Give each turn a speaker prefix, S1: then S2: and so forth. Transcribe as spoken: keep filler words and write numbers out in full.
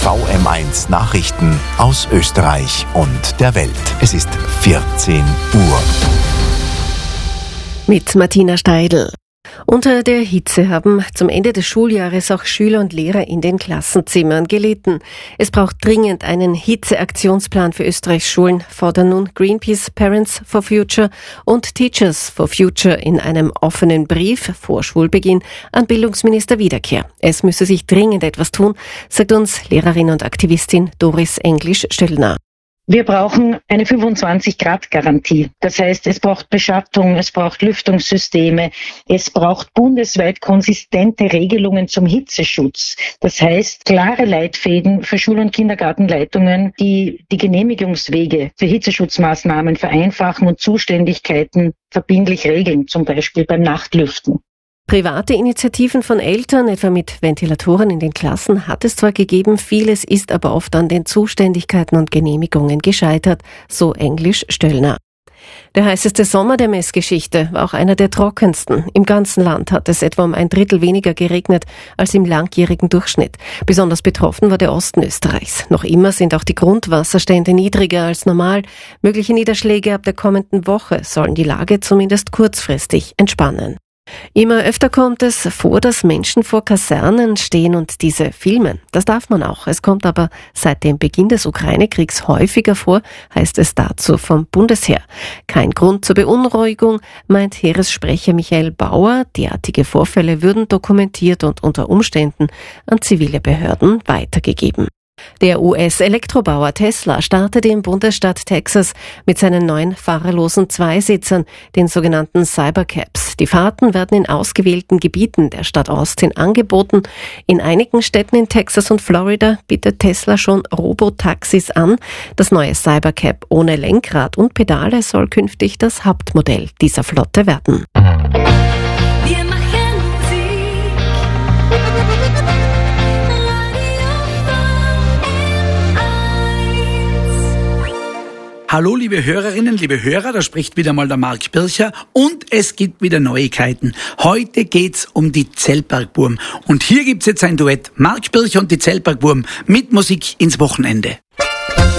S1: V M eins Nachrichten aus Österreich und der Welt. Es ist vierzehn Uhr.
S2: Mit Martina Steidl. Unter der Hitze haben zum Ende des Schuljahres auch Schüler und Lehrer in den Klassenzimmern gelitten. Es braucht dringend einen Hitzeaktionsplan für Österreichs Schulen, fordern nun Greenpeace, Parents for Future und Teachers for Future in einem offenen Brief vor Schulbeginn an Bildungsminister Wiederkehr. Es müsse sich dringend etwas tun, sagt uns Lehrerin und Aktivistin Doris Englisch-Stöllner.
S3: Wir brauchen eine fünfundzwanzig Grad Garantie. Das heißt, es braucht Beschattung, es braucht Lüftungssysteme, es braucht bundesweit konsistente Regelungen zum Hitzeschutz. Das heißt, klare Leitfäden für Schul- und Kindergartenleitungen, die die Genehmigungswege für Hitzeschutzmaßnahmen vereinfachen und Zuständigkeiten verbindlich regeln, zum Beispiel beim Nachtlüften.
S2: Private Initiativen von Eltern, etwa mit Ventilatoren in den Klassen, hat es zwar gegeben, vieles ist aber oft an den Zuständigkeiten und Genehmigungen gescheitert, so Englisch-Stöllner. Der heißeste Sommer der Messgeschichte war auch einer der trockensten. Im ganzen Land hat es etwa um ein Drittel weniger geregnet als im langjährigen Durchschnitt. Besonders betroffen war der Osten Österreichs. Noch immer sind auch die Grundwasserstände niedriger als normal. Mögliche Niederschläge ab der kommenden Woche sollen die Lage zumindest kurzfristig entspannen. Immer öfter kommt es vor, dass Menschen vor Kasernen stehen und diese filmen. Das darf man auch. Es kommt aber seit dem Beginn des Ukraine-Kriegs häufiger vor, heißt es dazu vom Bundesheer. Kein Grund zur Beunruhigung, meint Heeressprecher Michael Bauer. Derartige Vorfälle würden dokumentiert und unter Umständen an zivile Behörden weitergegeben. Der U S-Elektrobauer Tesla startete im Bundesstaat Texas mit seinen neuen fahrerlosen Zweisitzern, den sogenannten Cybercabs. Die Fahrten werden in ausgewählten Gebieten der Stadt Austin angeboten. In einigen Städten in Texas und Florida bietet Tesla schon Robotaxis an. Das neue Cybercab ohne Lenkrad und Pedale soll künftig das Hauptmodell dieser Flotte werden.
S4: Hallo liebe Hörerinnen, liebe Hörer, da spricht wieder mal der Marc Bircher und es gibt wieder Neuigkeiten. Heute geht's um die Zellbergburm und hier gibt's jetzt ein Duett, Marc Bircher und die Zellbergburm mit Musik ins Wochenende.